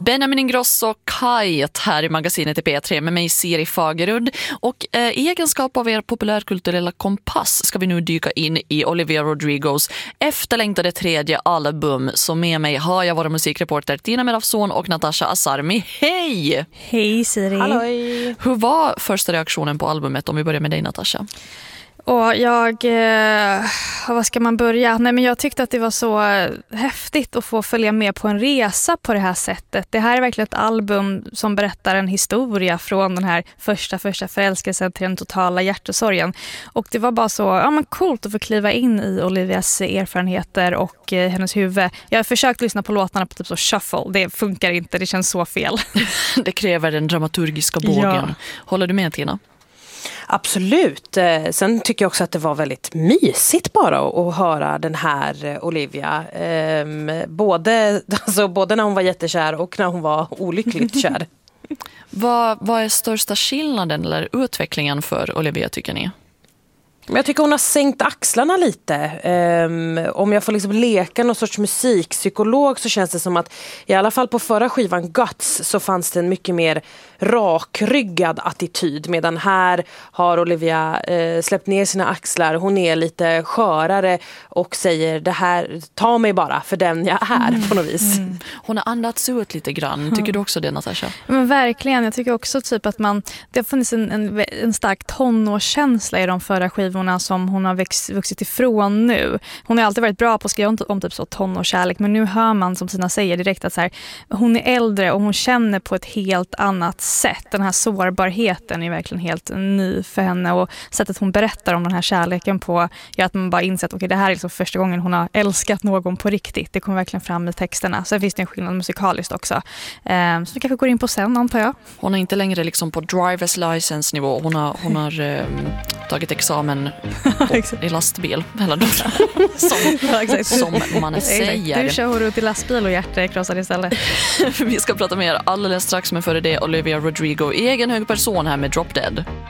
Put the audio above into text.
Benjamin Ingrosso Kite här i magasinet i P3 med mig Siri Fagerud. Och i egenskap av er populärkulturella kompass ska vi nu dyka in i Olivia Rodrigos efterlängtade tredje album. Så med mig har jag våra musikreporter Tina Merafson och Natasha Asarmi. Hej! Hej Siri! Halloj! Hur var första reaktionen på albumet, om vi börjar med dig Natasha? Och vad ska man börja? Nej, men jag tyckte att det var så häftigt att få följa med på en resa på det här sättet. Det här är verkligen ett album som berättar en historia från den här första förälskelsen till den totala hjärtesorgen. Och det var bara så coolt att få kliva in i Olivias erfarenheter och hennes huvud. Jag har försökt lyssna på låtarna på typ så shuffle. Det funkar inte, det känns så fel. Det kräver den dramaturgiska bågen. Ja. Håller du med Tina? Absolut. Sen tycker jag också att det var väldigt mysigt bara att höra den här Olivia. Både när hon var jättekär och när hon var olyckligt kär. Vad är största skillnaden eller utvecklingen för Olivia tycker ni? Jag tycker hon har sänkt axlarna lite. Om jag får liksom leka någon sorts musikpsykolog så känns det som att i alla fall på förra skivan Guts så fanns det en mycket mer rakryggad attityd. Medan här har Olivia släppt ner sina axlar. Hon är lite skörare och säger det här, ta mig bara för den jag är på något vis. Hon har andats ut lite grann. Tycker du också det Natasha? Men verkligen, jag tycker också typ att det har funnits en stark tonårskänsla i de förra skivorna som hon har vuxit ifrån nu. Hon har alltid varit bra på att skriva om typ så tonårskärlek, men nu hör man som Tina säger direkt att så här, hon är äldre och hon känner på ett helt annat sätt. Den här sårbarheten är verkligen helt ny för henne och sättet hon berättar om den här kärleken på gör att man bara inser att det här är liksom första gången hon har älskat någon på riktigt. Det kommer verkligen fram i texterna. Sen finns det en skillnad musikaliskt också. Så vi kanske går in på sen, antar jag. Hon är inte längre liksom på driver's license nivå. Hon har tagit examen i lastbil eller som man säger. Du kör ut i lastbil och hjärtekrossar istället. Vi ska prata mer alldeles strax, men före det Olivia Rodrigo, egen hög person här med Drop Dead.